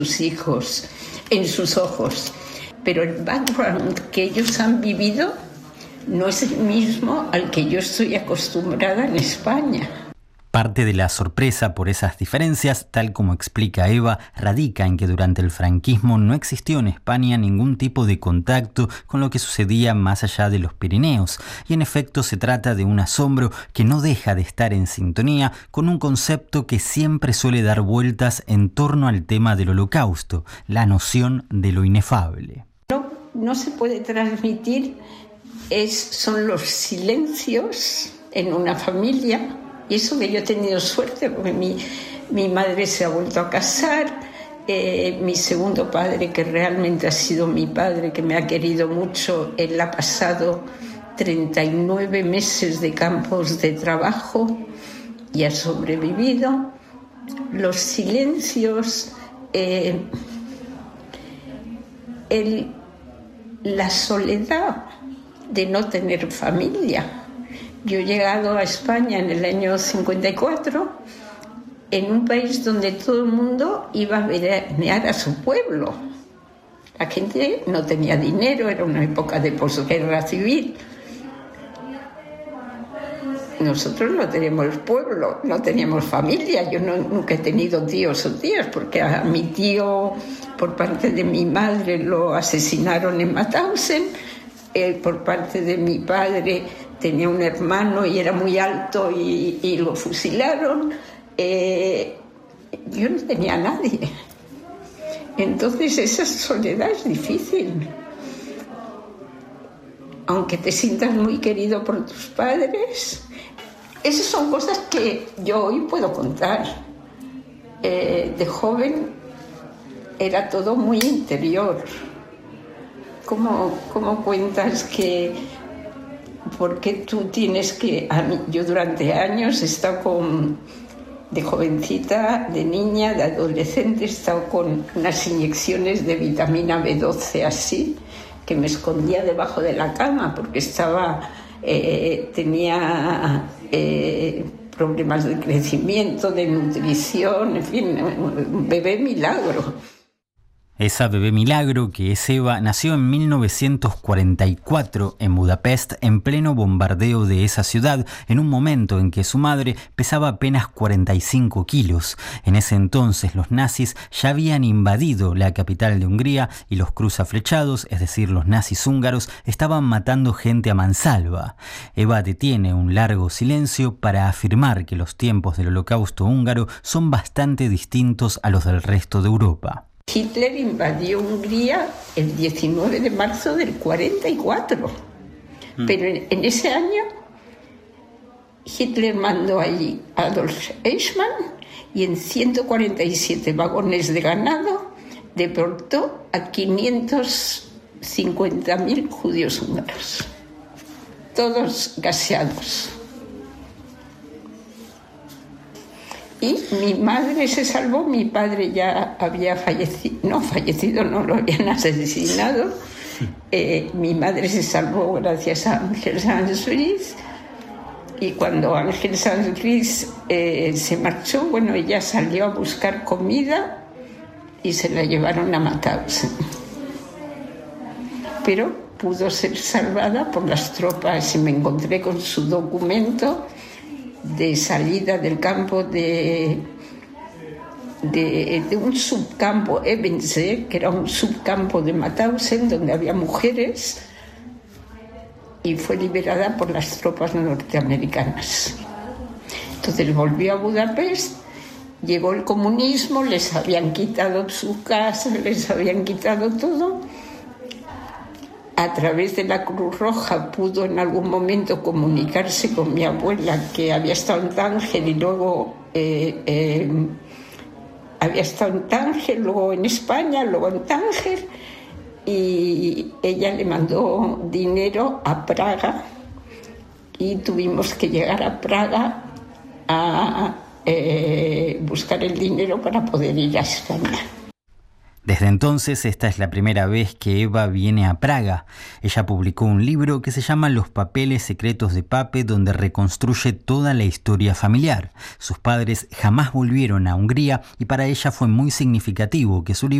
sus hijos, en sus ojos. Pero el background que ellos han vivido no es el mismo al que yo estoy acostumbrada en España. Parte de la sorpresa por esas diferencias, tal como explica Eva, radica en que durante el franquismo no existió en España ningún tipo de contacto con lo que sucedía más allá de los Pirineos, y en efecto se trata de un asombro que no deja de estar en sintonía con un concepto que siempre suele dar vueltas en torno al tema del Holocausto, la noción de lo inefable. No se puede transmitir, son los silencios en una familia. Y eso que yo he tenido suerte, porque mi madre se ha vuelto a casar, mi segundo padre, que realmente ha sido mi padre, que me ha querido mucho, él ha pasado 39 meses de campos de trabajo y ha sobrevivido. Los silencios, la soledad de no tener familia. Yo he llegado a España en el año 54, en un país donde todo el mundo iba a veranear a su pueblo. La gente no tenía dinero, era una época de posguerra civil. Nosotros no teníamos pueblo, no teníamos familia. Yo nunca he tenido tíos o tías, porque a mi tío, por parte de mi madre, lo asesinaron en Mauthausen. Por parte de mi padre tenía un hermano y era muy alto y lo fusilaron. Yo no tenía a nadie. Entonces esa soledad es difícil. Aunque te sientas muy querido por tus padres, esas son cosas que yo hoy puedo contar. De joven era todo muy interior. ¿Cómo cuentas que... Porque tú tienes que... Yo durante años he estado de jovencita, de niña, de adolescente, he estado con unas inyecciones de vitamina B12 así, que me escondía debajo de la cama porque tenía problemas de crecimiento, de nutrición, en fin, un bebé milagro. Esa bebé milagro que es Eva nació en 1944 en Budapest, en pleno bombardeo de esa ciudad, en un momento en que su madre pesaba apenas 45 kilos. En ese entonces los nazis ya habían invadido la capital de Hungría y los cruzaflechados, es decir, los nazis húngaros, estaban matando gente a mansalva. Eva detiene un largo silencio para afirmar que los tiempos del Holocausto húngaro son bastante distintos a los del resto de Europa. Hitler invadió Hungría el 19 de marzo del 44, pero en ese año Hitler mandó allí a Adolf Eichmann y en 147 vagones de ganado deportó a 550.000 judíos húngaros, todos gaseados. Y mi madre se salvó, mi padre ya había fallecido, no lo habían asesinado. Mi madre se salvó gracias a Ángel Sanz-Fries. Y cuando Ángel Sanz-Fries se marchó, ella salió a buscar comida y se la llevaron a Mauthausen. Pero pudo ser salvada por las tropas y me encontré con su documento de salida del campo de un subcampo Ebensee, que era un subcampo de Mauthausen donde había mujeres, y fue liberada por las tropas norteamericanas. Entonces volvió a Budapest, llegó el comunismo, les habían quitado su casa, les habían quitado todo. A través de la Cruz Roja pudo en algún momento comunicarse con mi abuela, que había estado en Tánger y luego había estado en Tánger, luego en España, luego en Tánger, y ella le mandó dinero a Praga y tuvimos que llegar a Praga a buscar el dinero para poder ir a España. Desde entonces, esta es la primera vez que Eva viene a Praga. Ella publicó un libro que se llama Los papeles secretos de Pape, donde reconstruye toda la historia familiar. Sus padres jamás volvieron a Hungría y para ella fue muy significativo que su libro